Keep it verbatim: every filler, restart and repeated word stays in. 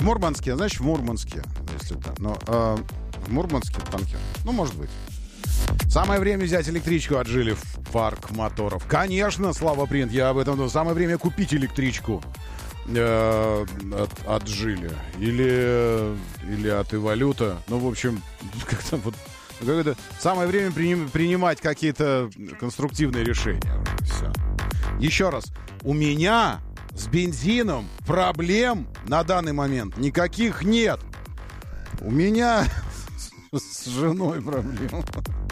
В Мурманске, значит, в Мурманске, если так. Но э, в Мурманске танкер. Ну, может быть. Самое время взять электричку, отжили в парк моторов. Конечно, Слава Принт, я об этом думал. Самое время купить электричку. Э, от, отжили. Или, или от Эволюта. Ну, в общем, как-то вот... Как-то самое время приним, принимать какие-то конструктивные решения. Все. Еще раз. У меня с бензином проблем на данный момент никаких нет. У меня с женой проблем.